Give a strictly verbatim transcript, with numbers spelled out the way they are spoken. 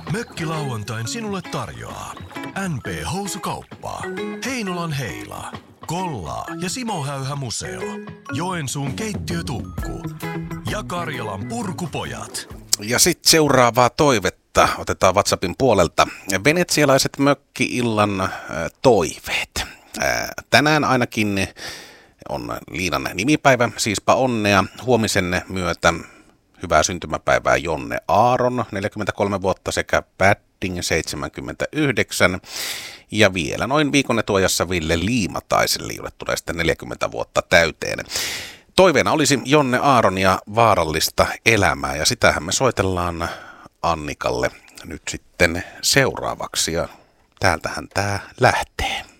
Mökkilauantain sinulle tarjoaa N P-housukauppa, Heinolan Heila, Kolla ja Simo Häyhä Museo, Joensuun keittiötukku ja Karjalan Purkupojat. Ja sitten seuraavaa toivetta otetaan WhatsAppin puolelta. Venetsialaiset mökki-illan äh, toiveet. Äh, tänään ainakin on Liinan nimipäivä, siispä onnea. Huomisen myötä hyvää syntymäpäivää Jonne Aaron, neljäkymmentäkolme vuotta, sekä Padding seitsemänkymmentäyhdeksän. Ja vielä noin viikon etuajassa Ville Liimataiselle, jolle tulee sitten neljäkymmentä vuotta täyteen. Toiveena olisi Jonne Aaron ja Vaarallista elämää, ja sitähän me soitellaan Annikalle nyt sitten seuraavaksi, ja täältähän tämä lähtee.